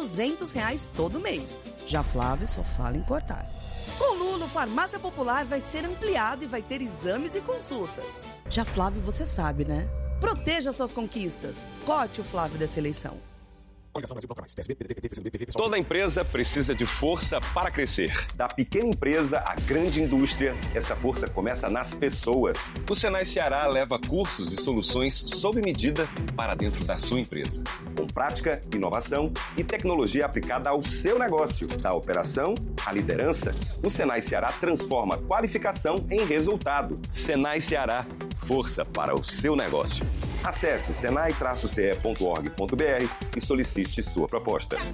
R$200 todo mês. Já Flávio só fala em cortar. Com Lulo, Farmácia Popular vai ser ampliado e vai ter exames e consultas. Já Flávio, você sabe, né? Proteja suas conquistas. Cote o Flávio dessa eleição. Toda empresa precisa de força para crescer. Da pequena empresa à grande indústria, essa força começa nas pessoas. O Senai Ceará leva cursos e soluções sob medida para dentro da sua empresa. Com prática, inovação e tecnologia aplicada ao seu negócio. Da operação à liderança, o Senai Ceará transforma qualificação em resultado. Senai Ceará, força para o seu negócio. Acesse senai-ce.org.br e solicite sua proposta.